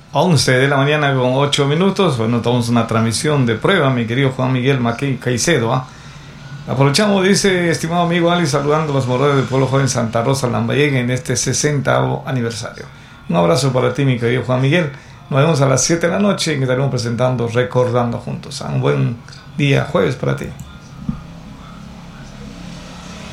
11 de la mañana con 8 minutos. Bueno, estamos en una transmisión de prueba, mi querido Juan Miguel Caicedo. Aprovechamos, dice, estimado amigo Ali, saludando a los moradores del pueblo joven Santa Rosa Lambayeque en este 60º aniversario. Un abrazo para ti, mi querido Juan Miguel. Nos vemos a las 7 de la noche y que estaremos presentando Recordando Juntos. Un buen día jueves para ti.